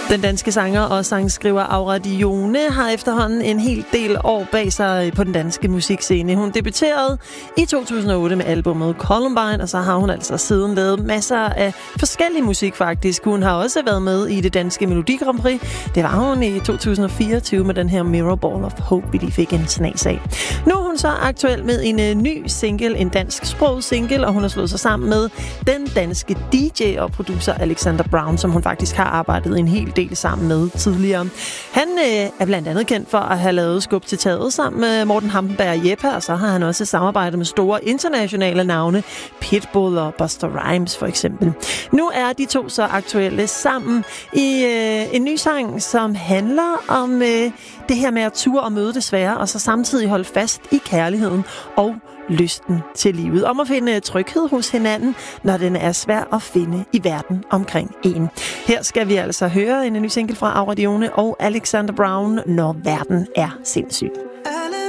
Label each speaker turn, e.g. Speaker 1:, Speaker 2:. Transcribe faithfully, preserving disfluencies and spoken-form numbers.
Speaker 1: Den danske sanger og sangskriver Aura Dione har efterhånden en hel del år bag sig på den danske musikscene. Hun debuterede i to tusind og otte med albumet Columbine, og så har hun altså siden lavet masser af forskellig musik faktisk. Hun har også været med i det danske Melodi Grand Prix. Det var hun i to tusind og fireogtyve med den her Mirror Ball of Hope, vi lige fik en snas af. Nu er hun så aktuel med en uh, ny single, en dansk sproget single, og hun har slået sig sammen med den danske D J og producer Alexander Brown, som hun faktisk har arbejdet en hel del sammen med tidligere. Han øh, er blandt andet kendt for at have lavet Skub til taget sammen med Morten Hampenberg Jeppe, og så har han også samarbejdet med store internationale navne, Pitbull og Busta Rhymes for eksempel. Nu er de to så aktuelle sammen i øh, en ny sang, som handler om øh, det her med at ture og møde det svære, og så samtidig holde fast i kærligheden og lysten til livet. Om at finde tryghed hos hinanden, når den er svær at finde i verden omkring en. Her skal vi altså høre en ny single fra Aura Dione og Alexander Brown, Når verden er sindssyg.